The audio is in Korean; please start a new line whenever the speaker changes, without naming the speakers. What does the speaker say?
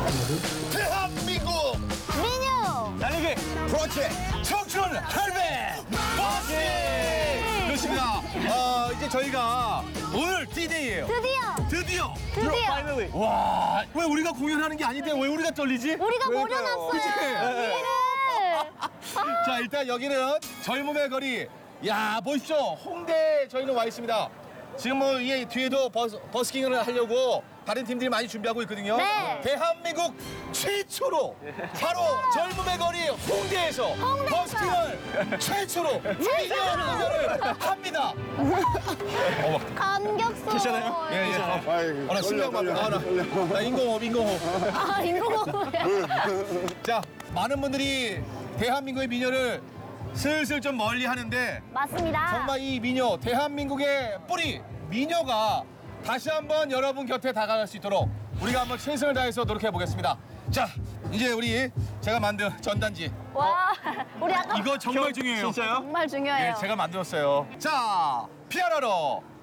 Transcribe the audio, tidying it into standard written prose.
대한민국
민요!
달리기
프로젝트 청춘 할배 버스! 그렇습니다. 이제 저희가 오늘 D-Day예요.
드디어!
파이널리.
와, 왜 우리가 공연하는 게 아닌데 왜 우리가 떨리지?
우리가
그러니까요.
모려놨어요.
그치?
여기를.
자, 일단 여기는 젊음의 거리. 야, 보십시오. 홍대에 저희는 와 있습니다. 지금 뭐 이 뒤에도 버스킹을 하려고 다른 팀들이 많이 준비하고 있거든요.
네.
대한민국 최초로 바로 젊음의 거리 홍대에서 버스킹을 최초로 공연을 합니다.
감격스러워.
괜찮아요?
예, 예.
아이고,
나 신경 막 나 인공호흡.
아, 인공호흡이야.
자, 많은 분들이 대한민국의 미녀를 슬슬 좀 멀리 하는데
맞습니다.
정말 이 미녀, 대한민국의 뿌리 미녀가 다시 한번 여러분 곁에 다가갈 수 있도록 우리가 한번 최선을 다해서 노력해 보겠습니다. 자, 이제 우리 제가 만든 전단지
와, 우리 아까
이거 정말 중요해요.
진짜요?
정말 중요해요.
예, 제가 만들었어요. 자, 피아노로